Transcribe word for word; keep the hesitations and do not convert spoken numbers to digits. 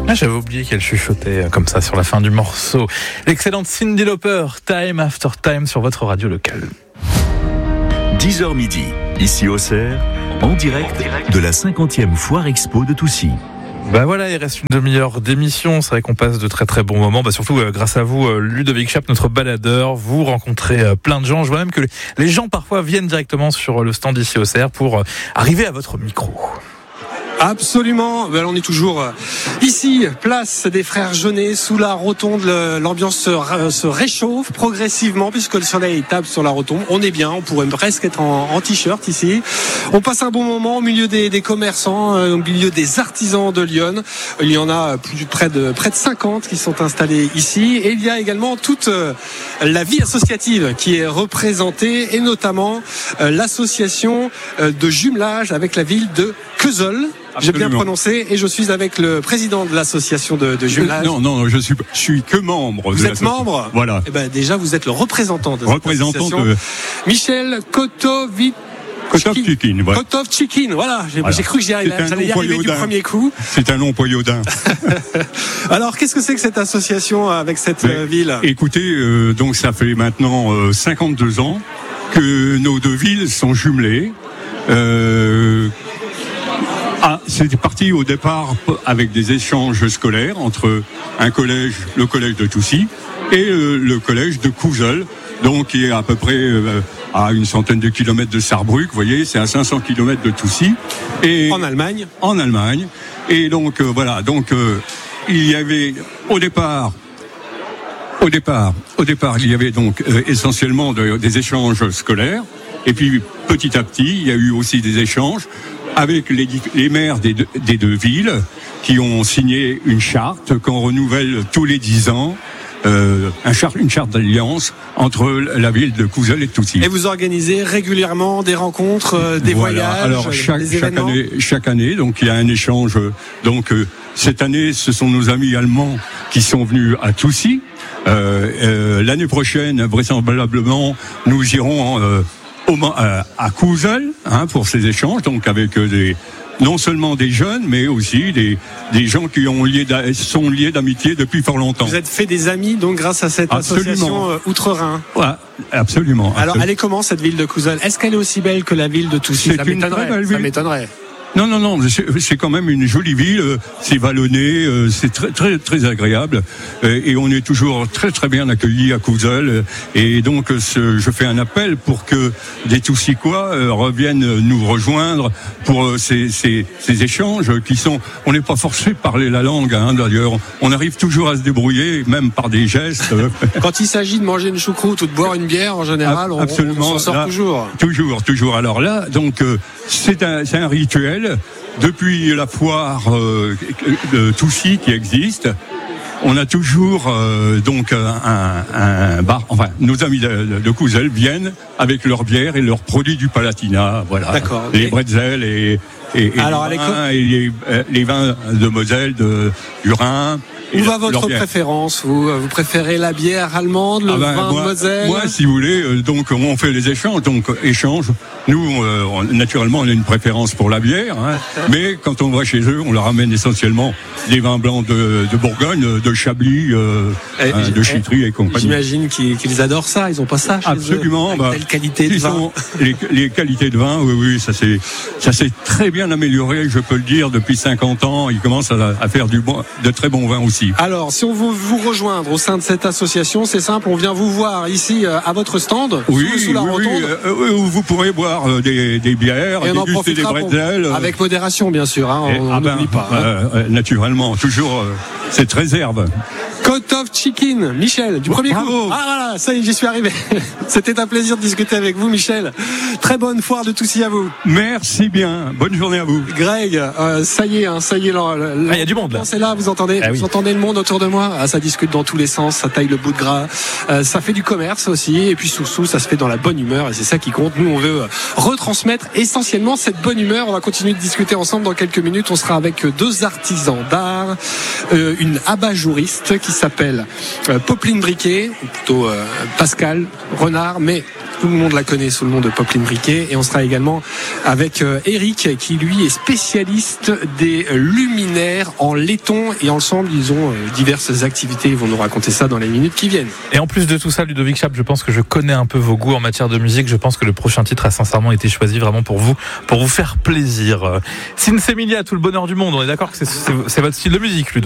Ah, j'avais oublié qu'elle chuchotait comme ça sur la fin du morceau. L'excellente Cyndi Lauper, Time After Time sur votre radio locale. dix heures midi, ici au Cerf, en direct de la cinquantième Foire Expo de Toucy. Bah voilà, il reste une demi-heure d'émission. C'est vrai qu'on passe de très très bons moments. Bah surtout euh, grâce à vous, euh, Ludovic Chap, notre baladeur. Vous rencontrez euh, plein de gens. Je vois même que les, les gens parfois viennent directement sur le stand ici au Cerf pour euh, arriver à votre micro. Absolument, ben, on est toujours ici, place des Frères Jeunet, sous la rotonde. L'ambiance se, se réchauffe progressivement puisque le soleil tape sur la rotonde. On est bien, on pourrait presque être en, en t-shirt ici. On passe un bon moment au milieu des, des commerçants, au milieu des artisans de Lyon. Il y en a plus près de près de cinquante qui sont installés ici. Et il y a également toute la vie associative qui est représentée, et notamment l'association de jumelage avec la ville de Queuzol. J'ai bien prononcé, et je suis avec le président de l'association de, de jumelage. Non, non, je suis, je suis que membre. Vous êtes membre ? Voilà. Eh ben, déjà, vous êtes le représentant de cette représentant association. De... Michel Kotovic. Kotovchikin, voilà. Kotovchikin, voilà. J'ai, voilà. j'ai cru que j'y arrivais, j'allais y arriver du premier coup. C'est un long poyaudin. Alors, qu'est-ce que c'est que cette association avec cette Mais, ville ? Écoutez, euh, donc ça fait maintenant euh, cinquante-deux ans que nos deux villes sont jumelées. Euh, Ah, c'était parti au départ avec des échanges scolaires entre un collège, le collège de Toucy, et euh, le collège de Queuzol, donc qui est à peu près euh, à une centaine de kilomètres de Sarrebruck. Vous voyez, c'est à cinq cents kilomètres de Toucy. Et en Allemagne. En Allemagne. Et donc euh, voilà, donc euh, il y avait au départ. Au départ, au départ, il y avait donc euh, essentiellement de, des échanges scolaires. Et puis petit à petit, il y a eu aussi des échanges avec les, les maires des deux, des deux villes qui ont signé une charte qu'on renouvelle tous les dix ans, euh, un charte, une charte d'alliance entre la ville de Queuzol et de Toucy. Et vous organisez régulièrement des rencontres, euh, des voilà. voyages, Alors, chaque, des chaque événements. année, chaque année, donc il y a un échange. Donc euh, cette année, ce sont nos amis allemands qui sont venus à Toucy. Euh, euh, l'année prochaine, vraisemblablement, nous irons euh, à Queuzol, hein, pour ces échanges, donc avec des, non seulement des jeunes, mais aussi des, des gens qui ont lié sont liés d'amitié depuis fort longtemps. Vous êtes fait des amis donc grâce à cette absolument. association euh, Outre-Rhin. Ouais, absolument. Alors absolument. Elle est comment cette ville de Queuzol ? Est-ce qu'elle est aussi belle que la ville de Toucy ? Ça m'étonnerait. Ça m'étonnerait. Non, non, non, c'est, c'est quand même une jolie ville, c'est vallonné, c'est très, très, très agréable, et on est toujours très, très bien accueillis à Queuzol, et donc ce, je fais un appel pour que des Toussicois reviennent nous rejoindre pour ces, ces, ces échanges qui sont, on n'est pas forcé de parler la langue, hein, d'ailleurs, on arrive toujours à se débrouiller, même par des gestes. Quand il s'agit de manger une choucroute ou de boire une bière, en général, on, Absolument, on s'en sort là, toujours. Toujours, toujours. Alors là, donc, c'est un, c'est un rituel. Depuis la foire euh, de Toucy qui existe, on a toujours euh, donc un, un bar. Enfin, nos amis de, de Queuzol viennent avec leurs bières et leurs produits du Palatinat. Voilà. D'accord. Les bretzels et, et, et, Alors, les, vins, et les, les vins de Moselle, de, du Rhin. Où va votre préférence ? Vous, vous préférez la bière allemande, le ah ben, vin moi, de Moselle ? Moi, si vous voulez, euh, donc on fait les échanges, donc échange. Nous, euh, on, naturellement, on a une préférence pour la bière, hein, mais quand on va chez eux, on leur ramène essentiellement des vins blancs de, de Bourgogne, de Chablis, euh, et, hein, de Chitry et compagnie. J'imagine qu'ils, qu'ils adorent ça. Ils ont pas ça chez Absolument. eux. Bah, quelle qualité de vin sont, les, les qualités de vin, oui, oui, ça s'est, ça s'est très bien amélioré, je peux le dire, depuis cinquante ans. Ils commencent à, à faire du bon, de très bons vins aussi. Alors, si on veut vous rejoindre au sein de cette association, c'est simple, on vient vous voir ici à votre stand, oui, sous, sous la oui, rotonde. Oui, où vous pourrez boire des, des bières, et déguster des bretzels. Avec modération, bien sûr, hein, on ah n'oublie ben, pas. Hein. Euh, naturellement, toujours euh, cette réserve. Kotovchikin, Michel, du premier Bravo. coup. Ah voilà, ça y est, j'y suis arrivé. C'était un plaisir de discuter avec vous, Michel. Très bonne foire de Toucy à vous. Merci bien, bonne journée à vous. Greg, euh, ça y est, hein, ça y est. Il ah, y a du monde là. C'est là, vous entendez, ah, oui. vous entendez le monde autour de moi. Ah, ça discute dans tous les sens, ça taille le bout de gras. Euh, ça fait du commerce aussi, et puis sous-sous, ça se fait dans la bonne humeur, et c'est ça qui compte. Nous, on veut retransmettre essentiellement cette bonne humeur. On va continuer de discuter ensemble dans quelques minutes. On sera avec deux artisans d'art, euh, une abat-jouriste qui s'appelle euh, Popeline Briquet, ou plutôt euh, Pascal Renard, mais tout le monde la connaît sous le nom de Popeline Briquet. Et on sera également avec euh, Eric, qui lui est spécialiste des luminaires en laiton. Et ensemble, ils ont euh, diverses activités. Ils vont nous raconter ça dans les minutes qui viennent. Et en plus de tout ça, Ludovic Chape, je pense que je connais un peu vos goûts en matière de musique. Je pense que le prochain titre a sincèrement été choisi vraiment pour vous, pour vous faire plaisir. Sinsemilia, tout le bonheur du monde. On est d'accord que c'est, c'est, c'est votre style de musique, Ludo?